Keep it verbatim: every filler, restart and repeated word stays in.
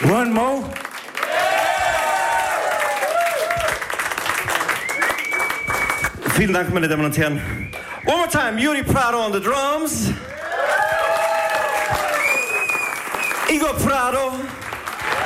One more. Vielen Dank, meine Damen und Herren. One more time, Yuri Prado on the drums. Igor Prado.